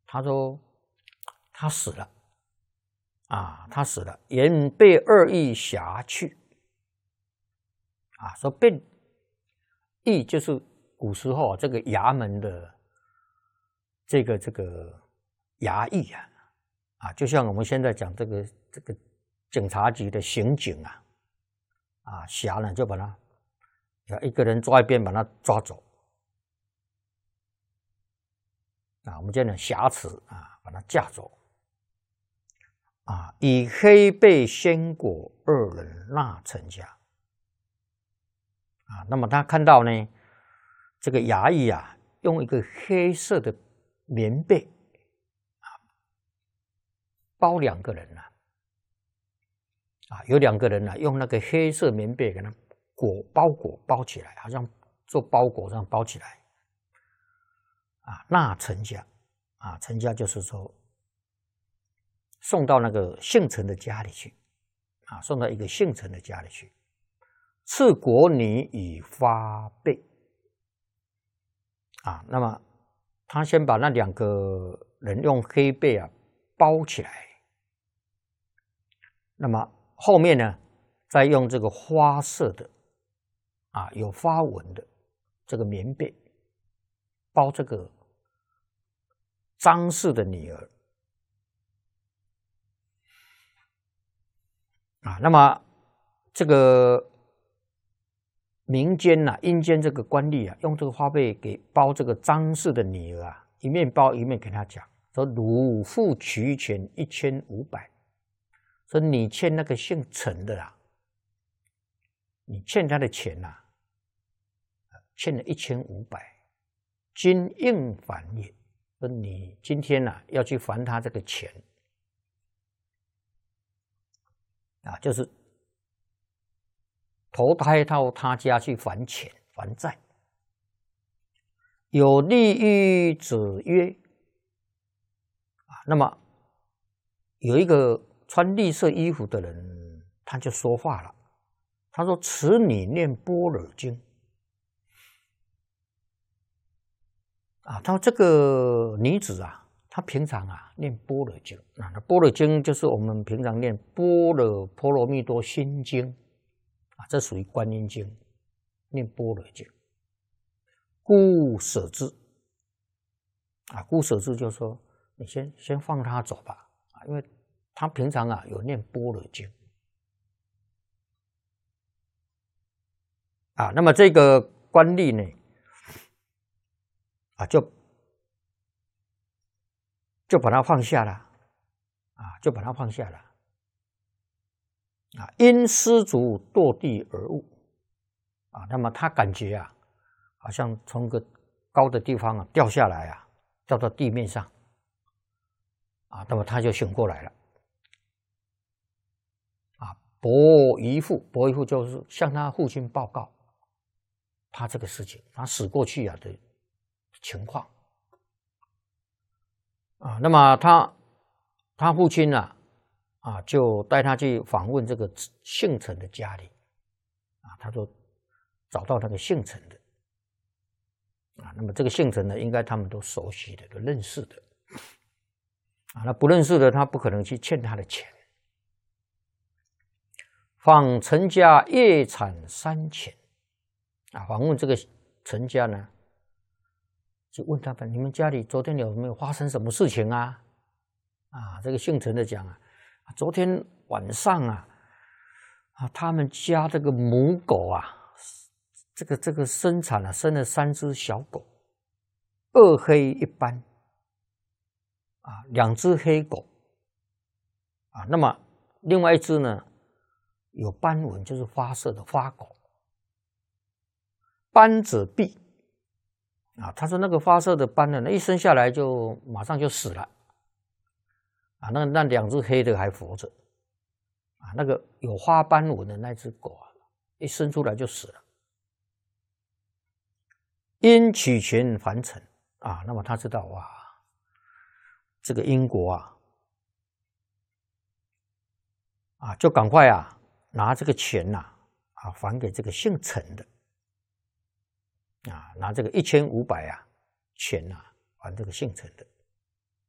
他说他死了啊，他死了，言被2邑辖去啊，说被邑就是古时候这个衙门的这个衙役啊，就像我们现在讲这个警察局的刑警啊，辖呢就把他一个人抓一边把他抓走啊，我们就讲挟持啊，把他架走啊，以黑背鲜果2人纳陈家啊，那么他看到呢，这个衙役啊，用一个黑色的棉被啊包2个人啊，有2个人用那个黑色棉被给他包起来，好像做包裹这样包起来啊，纳陈家啊，陈家就是说送到那个姓陈的家里去啊，送到一个姓陈的家里去，赐国女以发被啊，那么他先把那2个人用黑被包起来，那么后面呢，再用这个花色的啊有花纹的这个棉被包这个张氏的女儿啊，那么这个民间阴间这个官吏用这个花被给包这个张氏的女儿一面包一面跟他讲说：“汝付取钱1500，说你欠那个姓陈的你欠他的钱欠了1500，今应还也。说你今天要去还他这个钱啊，就是投胎到他家去还钱还债。有利益者曰那么有一个穿绿色衣服的人，他就说话了，他说：“此女念般若经他说这个女子她平常念般若经那般若经就是我们平常念般若波罗蜜多心经这属于观音经，念般若经，故舍之故舍之就是说你先放他走吧因为他平常有念般若经那么这个官吏呢就把他放下了就把他放下了因失足堕地而悟那么他感觉好像从个高的地方掉下来掉到地面上那么他就醒过来了伯姨父就是向他父亲报告他这个事情，他死过去的情况那么他父亲就带他去访问这个姓陈的家里他就找到那个姓陈的那么这个姓陈的应该他们都熟悉的，都认识的那不认识的他不可能去欠他的钱。访陈家夜产3钱访问这个陈家呢，就问他们：你们家里昨天有没有发生什么事情这个姓陈的讲昨天晚上他们家这个母狗这个生产生了3只小狗，2黑1斑2只黑狗那么另外1只呢有斑纹，就是发色的花狗。斑者毙他说那个发色的斑呢，一生下来就马上就死了那2只黑的还活着那个有花斑纹的那只狗一生出来就死了。因取钱还陈那么他知道这个因果就赶快拿这个钱还给这个姓陈的拿这个1500钱还这个姓陈的